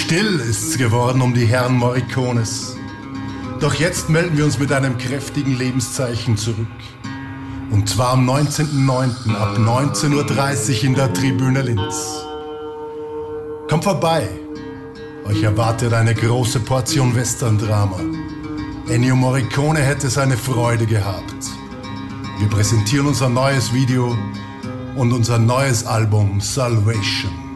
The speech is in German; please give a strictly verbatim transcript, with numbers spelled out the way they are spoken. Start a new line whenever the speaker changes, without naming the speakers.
Still ist's geworden um die Herren Morricones. Doch jetzt melden wir uns mit einem kräftigen Lebenszeichen zurück. Und zwar am neunzehnten neunten ab neunzehn Uhr dreißig in der Tribüne Linz. Kommt vorbei, euch erwartet eine große Portion Western-Drama. Ennio Morricone hätte seine Freude gehabt. Wir präsentieren unser neues Video und unser neues Album Salvation.